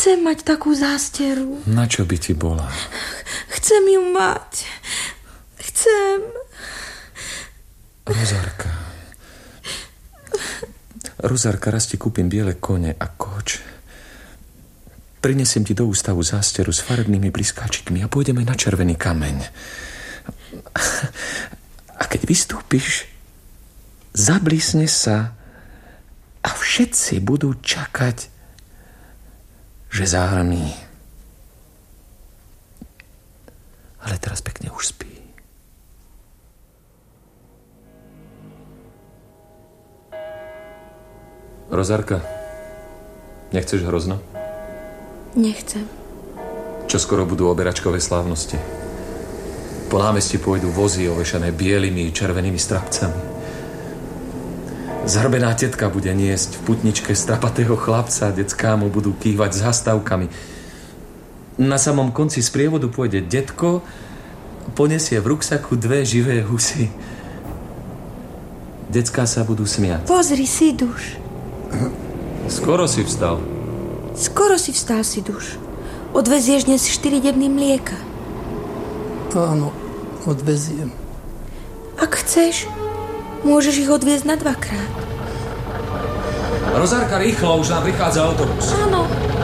Chcem mať takú zásteru. Na čo by ti bola? Chcem ju mať. Chcem. Rozárka, raz ti kúpim biele kone a koč. Prinesiem ti do ústavu zásteru s farebnými bliskáčikmi a pôjdeme na červený kameň. A keď vystúpiš, zablísne sa a všetci budú čakať, že zahrmí. Ale teraz pekne už spí. Rozárka, nechceš hrozno? Nechcem. Čo skoro budú oberačkové slávnosti. Po námestí pôjdu vozy ovešané bielými červenými strapcami. Zhrbená tetka bude niesť v putničke strapatého chlapca a decká mu budú kývať s hastávkami. Na samom konci sprievodu pôjde detko, ponesie v ruksaku 2 živé husy. Decká sa budú smiať. Pozri, Siduš. Skoro si vstal. Skoro si vstal, Siduš. Odvezieš dnes 4 debny mlieka. Áno, odveziem. Ak chceš, môžeš ich odviezť na 2-krát. Rozárka, rýchlo, už nám prichádza autobus. Áno.